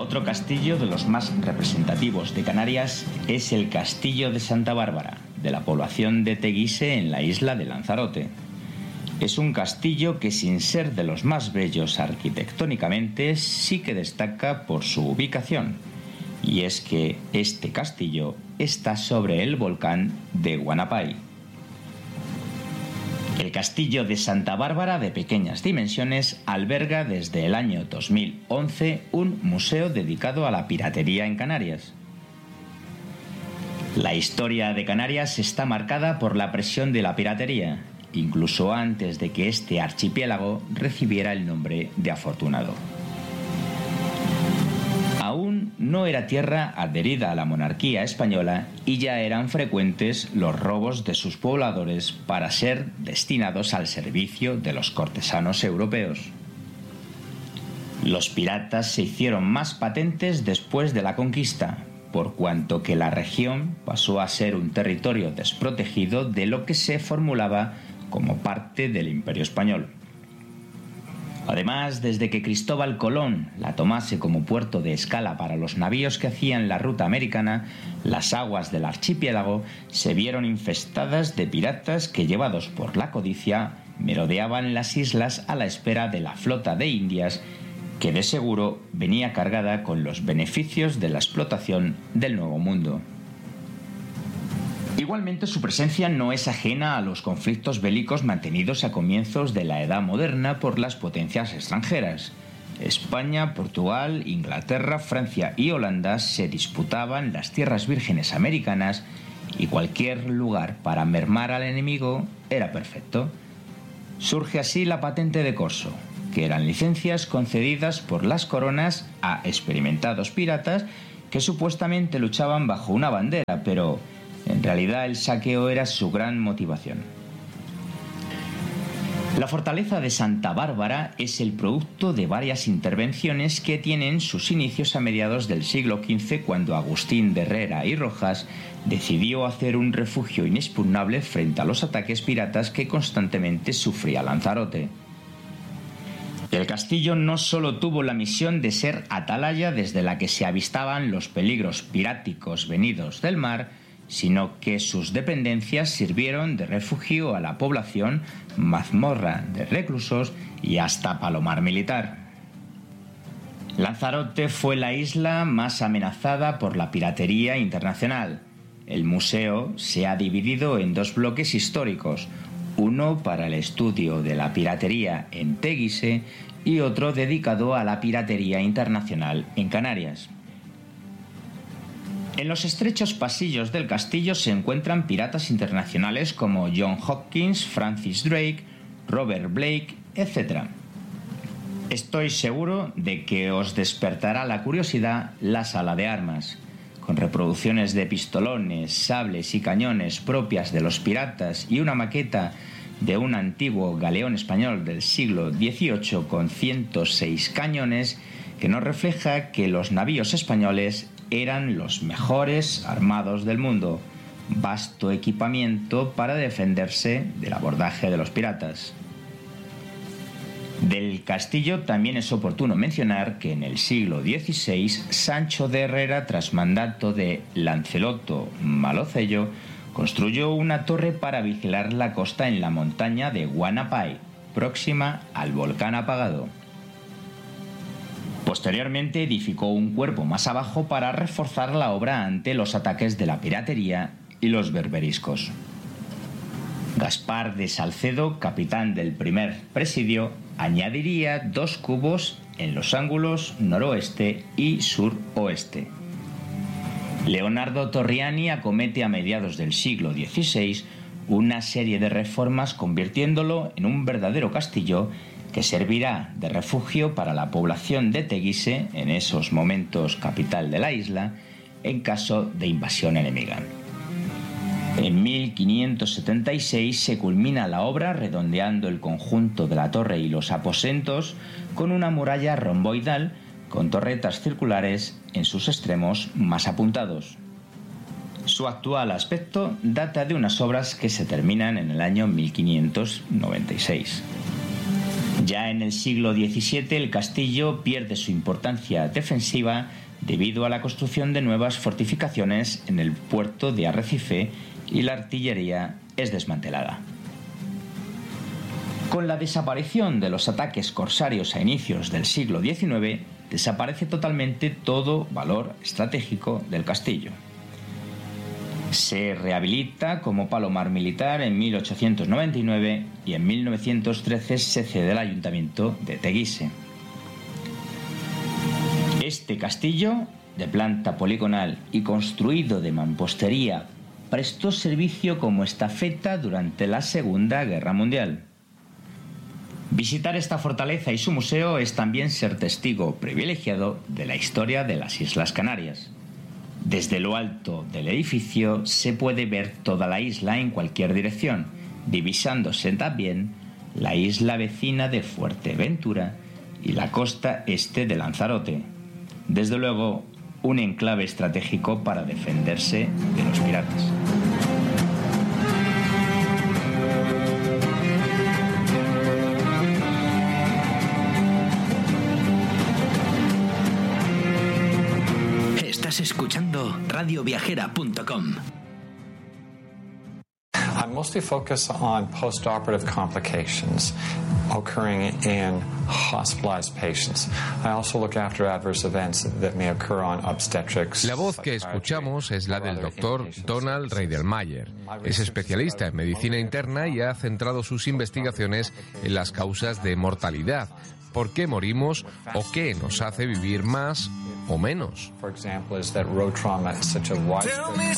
Otro castillo de los más representativos de Canarias es el Castillo de Santa Bárbara, de la población de Teguise en la isla de Lanzarote. Es un castillo que, sin ser de los más bellos arquitectónicamente, sí que destaca por su ubicación. Y es que este castillo está sobre el volcán de Guanapay. El Castillo de Santa Bárbara, de pequeñas dimensiones, alberga desde el año 2011 un museo dedicado a la piratería en Canarias. La historia de Canarias está marcada por la presión de la piratería, incluso antes de que este archipiélago recibiera el nombre de afortunado. Aún no era tierra adherida a la monarquía española y ya eran frecuentes los robos de sus pobladores para ser destinados al servicio de los cortesanos europeos. Los piratas se hicieron más patentes después de la conquista, por cuanto que la región pasó a ser un territorio desprotegido de lo que se formulaba como parte del Imperio Español. Además, desde que Cristóbal Colón la tomase como puerto de escala para los navíos que hacían la ruta americana, las aguas del archipiélago se vieron infestadas de piratas que, llevados por la codicia, merodeaban las islas a la espera de la flota de Indias, que de seguro venía cargada con los beneficios de la explotación del Nuevo Mundo. Igualmente, su presencia no es ajena a los conflictos bélicos mantenidos a comienzos de la Edad Moderna por las potencias extranjeras. España, Portugal, Inglaterra, Francia y Holanda se disputaban las tierras vírgenes americanas y cualquier lugar para mermar al enemigo era perfecto. Surge así la patente de corso, que eran licencias concedidas por las coronas a experimentados piratas que supuestamente luchaban bajo una bandera, pero en realidad el saqueo era su gran motivación. La fortaleza de Santa Bárbara es el producto de varias intervenciones que tienen sus inicios a mediados del siglo XV, cuando Agustín de Herrera y Rojas decidió hacer un refugio inexpugnable frente a los ataques piratas que constantemente sufría Lanzarote. El castillo no solo tuvo la misión de ser atalaya desde la que se avistaban los peligros piráticos venidos del mar, sino que sus dependencias sirvieron de refugio a la población, mazmorra de reclusos y hasta palomar militar. Lanzarote fue la isla más amenazada por la piratería internacional. El museo se ha dividido en dos bloques históricos, uno para el estudio de la piratería en Teguise y otro dedicado a la piratería internacional en Canarias. En los estrechos pasillos del castillo se encuentran piratas internacionales como John Hopkins, Francis Drake, Robert Blake, etc. Estoy seguro de que os despertará la curiosidad la sala de armas, con reproducciones de pistolones, sables y cañones propias de los piratas y una maqueta de un antiguo galeón español del siglo XVIII con 106 cañones que nos refleja que los navíos españoles eran los mejores armados del mundo, vasto equipamiento para defenderse del abordaje de los piratas. Del castillo también es oportuno mencionar que en el siglo XVI Sancho de Herrera, tras mandato de Lanceloto Malocello, construyó una torre para vigilar la costa en la montaña de Guanapay, próxima al volcán apagado. Posteriormente edificó un cuerpo más abajo para reforzar la obra ante los ataques de la piratería y los berberiscos. Gaspar de Salcedo, capitán del primer presidio, añadiría 2 cubos en los ángulos noroeste y suroeste. Leonardo Torriani acomete a mediados del siglo XVI una serie de reformas, convirtiéndolo en un verdadero castillo que servirá de refugio para la población de Teguise, en esos momentos capital de la isla, en caso de invasión enemiga. En 1576 se culmina la obra redondeando el conjunto de la torre y los aposentos con una muralla romboidal con torretas circulares en sus extremos más apuntados. Su actual aspecto data de unas obras que se terminan en el año 1596. Ya en el siglo XVII el castillo pierde su importancia defensiva debido a la construcción de nuevas fortificaciones en el puerto de Arrecife y la artillería es desmantelada. Con la desaparición de los ataques corsarios a inicios del siglo XIX, desaparece totalmente todo valor estratégico del castillo. Se rehabilita como palomar militar en 1899 y en 1913 se cede al ayuntamiento de Teguise. Este castillo, de planta poligonal y construido de mampostería, prestó servicio como estafeta durante la Segunda Guerra Mundial. Visitar esta fortaleza y su museo es también ser testigo privilegiado de la historia de las Islas Canarias. Desde lo alto del edificio se puede ver toda la isla en cualquier dirección, divisándose también la isla vecina de Fuerteventura y la costa este de Lanzarote. Desde luego, un enclave estratégico para defenderse de los piratas. Estás escuchando radioviajera.com. I mostly focus on post-operative complications occurring in hospitalized patients. I also look after adverse events that may occur on obstetrics. La voz que escuchamos es la del doctor Donald Reidelmayer. Es especialista en medicina interna y ha centrado sus investigaciones en las causas de mortalidad. ¿Por qué morimos o qué nos hace vivir más o menos? For example, is that road trauma is such a widespread